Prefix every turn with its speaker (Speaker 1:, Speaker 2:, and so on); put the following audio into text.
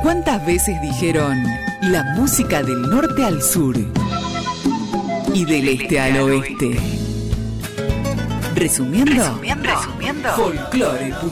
Speaker 1: ¿Cuántas veces dijeron la música del norte al sur y del este al oeste? Resumiendo, folclore.